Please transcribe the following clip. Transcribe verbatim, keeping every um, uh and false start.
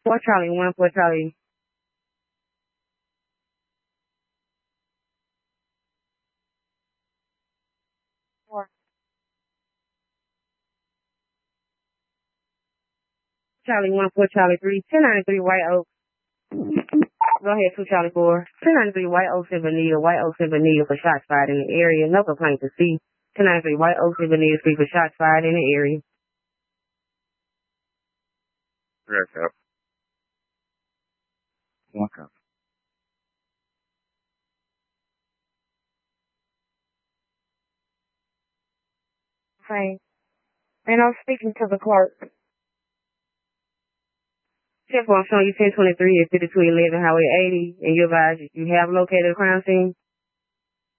four Charlie one, four Charlie. Four. Charlie one, four Charlie three, ten ninety-three White Oak. Go ahead, two Charlie four. ten ninety-three White Oaks and Vanilla, White Oaks and Vanilla for shots fired in the area. No complaint to see. ten ninety-three White Oaks and Vanilla Street for shots fired in the area. Yes, up. One cup. Hi. And I'm speaking to the clerk. Check on showing you ten twenty-three at fifty-two eleven Highway eighty, and you advise you have located a crime scene.